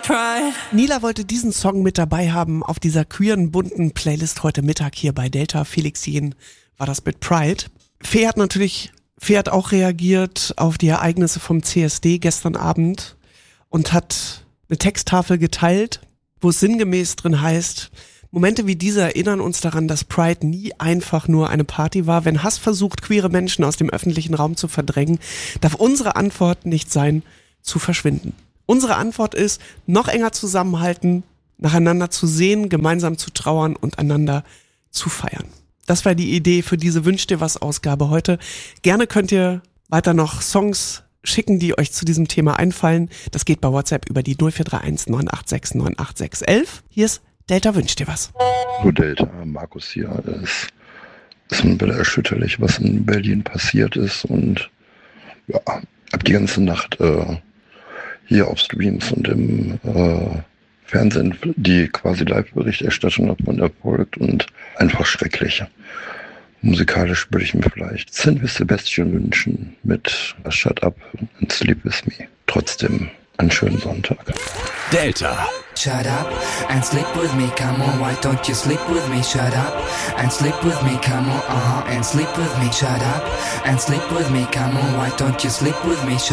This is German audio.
pride. Nila wollte diesen Song mit dabei haben auf dieser queeren, bunten Playlist heute Mittag hier bei Delta. Felix Jähn war das mit Pride. Fee hat auch reagiert auf die Ereignisse vom CSD gestern Abend und hat eine Texttafel geteilt, wo es sinngemäß drin heißt: Momente wie diese erinnern uns daran, dass Pride nie einfach nur eine Party war. Wenn Hass versucht, queere Menschen aus dem öffentlichen Raum zu verdrängen, darf unsere Antwort nicht sein, zu verschwinden. Unsere Antwort ist, noch enger zusammenhalten, nacheinander zu sehen, gemeinsam zu trauern und einander zu feiern. Das war die Idee für diese Wünsch dir was Ausgabe heute. Gerne könnt ihr weiter noch Songs schicken, die euch zu diesem Thema einfallen. Das geht bei WhatsApp über die 0431 986 98611. Hier ist Delta wünscht dir was. Hallo Delta, Markus hier. Es ist ein bisschen erschütterlich, was in Berlin passiert ist, und ja, hab die ganze Nacht hier auf Streams und im Fernsehen die quasi Live-Berichterstattung davon erfolgt und einfach schrecklich. Musikalisch würde ich mir vielleicht Sin with Sebastian wünschen mit Shut Up and Sleep With Me. Trotzdem einen schönen Sonntag. Delta. Shut up and sleep with me, come on, why don't you sleep with me? Shut up and sleep with me, come on, and sleep with me. Shut up and sleep with me, come on, why don't you sleep with me?